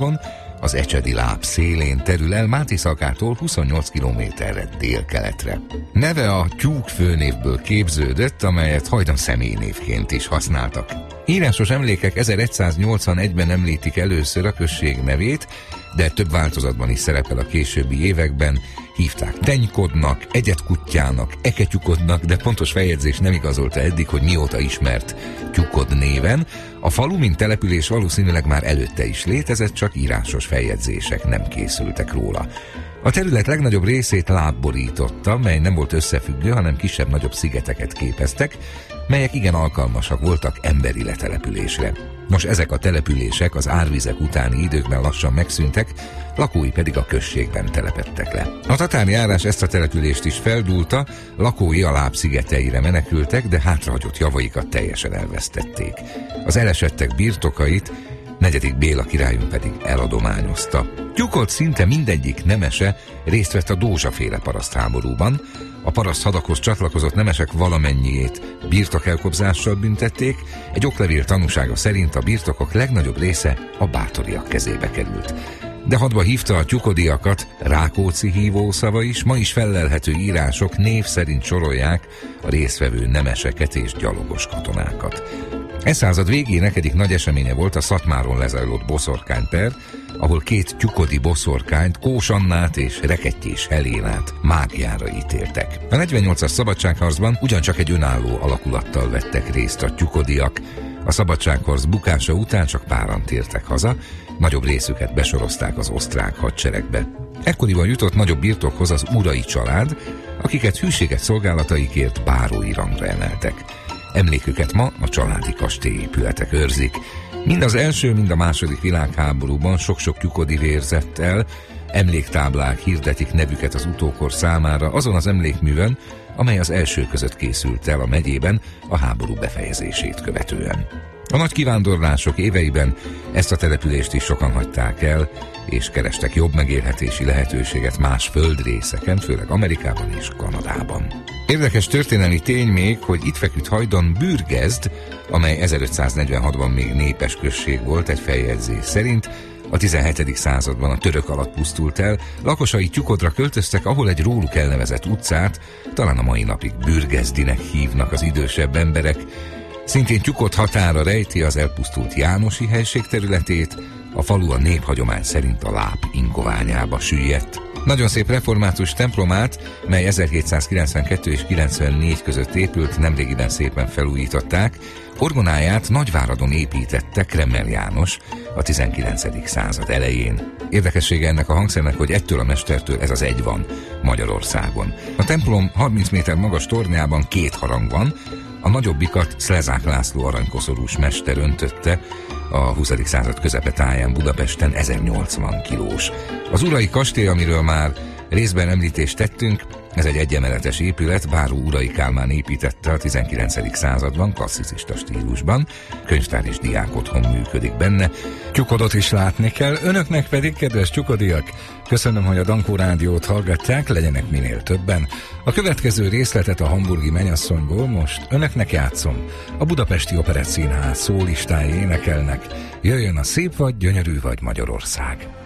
Magyarországon, az Ecsedi láb szélén terül el Mátészalkától 28 kilométerre délkeletre. Neve a tyúk főnévből képződött, amelyet hajdan személynévként is használtak. Írásos emlékek 1181-ben említik először a község nevét, de több változatban is szerepel a későbbi években. Hívták Tenykodnak, Egyetkutyának, Eketyukodnak, de pontos feljegyzés nem igazolta eddig, hogy mióta ismert Tyukod néven. A falu, mint település valószínűleg már előtte is létezett, csak írásos feljegyzések nem készültek róla. A terület legnagyobb részét láb borította, mely nem volt összefüggő, hanem kisebb-nagyobb szigeteket képeztek, melyek igen alkalmasak voltak emberi letelepülésre. Nos, ezek a települések az árvizek utáni időkben lassan megszűntek, lakói pedig a községben telepedtek le. A tatárjárás ezt a települést is feldúlta, lakói a láb szigeteire menekültek, de hátrahagyott javaikat teljesen elvesztették. Az elesettek birtokait negyedik Béla királyunk pedig eladományozta. Tyukod szinte mindegyik nemese részt vett a Dózsa-féle parasztháborúban. A paraszt hadakhoz csatlakozott nemesek valamennyiét birtokelkobzással büntették, egy oklevél tanúsága szerint a birtokok legnagyobb része a bátoriak kezébe került. De hadba hívta a tyukodiakat Rákóczi hívószava is, ma is fellelhető írások név szerint sorolják a résztvevő nemeseket és gyalogos katonákat. E század végének egyik nagy eseménye volt a Szatmáron lezajlott boszorkányper, ahol két tyukodi boszorkányt, Kós Annát és Rekettyés Helénát mágiára ítéltek. A 48-as szabadságharcban ugyancsak egy önálló alakulattal vettek részt a tyukodiak. A szabadságharc bukása után csak páran tértek haza, nagyobb részüket besorozták az osztrák hadseregbe. Ekkoriban jutott nagyobb birtokhoz az urai család, akiket hűséges szolgálataikért bárói rangra emeltek. Emléküket ma a családi kastélyépületek őrzik. Mind az első, mind a második világháborúban sok-sok tyukodi vérzett el, emléktáblák hirdetik nevüket az utókor számára azon az emlékművön, amely az első között készült el a megyében a háború befejezését követően. A nagy kivándorlások éveiben ezt a települést is sokan hagyták el, és kerestek jobb megélhetési lehetőséget más földrészeken, főleg Amerikában és Kanadában. Érdekes történelmi tény még, hogy itt feküdt hajdan Bürgezd, amely 1546-ban még népes község volt egy feljegyzés szerint, a 17. században a török alatt pusztult el, lakosai Tyukodra költöztek, ahol egy róluk elnevezett utcát talán a mai napig Bürgezdinek hívnak az idősebb emberek. Szintén Tyukod határa rejti az elpusztult Jánosi helység területét, a falu a néphagyomány szerint a Láp ingoványába süllyedt. Nagyon szép református templomát, mely 1792 és 94 között épült, nemrégiben szépen felújították, orgonáját Nagyváradon építette Kremmel János a 19. század elején. Érdekessége ennek a hangszernek, hogy ettől a mestertől ez az egy van Magyarországon. A templom 30 méter magas tornyában két harang van, a nagyobbikat Szlezák László aranykoszorús mester öntötte a 20. század közepetáján Budapesten 1080 kilós. Az urai kastély, amiről már részben említést tettünk, ez egy egyemeletes épület, Báró Urai Kálmán építette a 19. században, klasszicista stílusban, könyvtár és diák otthon működik benne. Tyukodot is látni kell, önöknek pedig, kedves tyukodiak, köszönöm, hogy a Dankó Rádiót hallgatják, legyenek minél többen. A következő részletet a hamburgi mennyasszonyból most önöknek játszom. A Budapesti Operettszínház szólistái énekelnek, jöjjön a Szép vagy, gyönyörű vagy Magyarország.